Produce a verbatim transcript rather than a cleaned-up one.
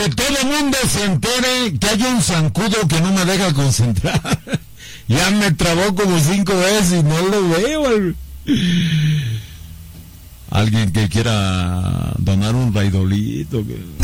que todo el mundo se entere que hay un zancudo que no me deja concentrar. Ya me trabó como cinco veces y no lo veo. Alguien que quiera donar un raidolito. Que...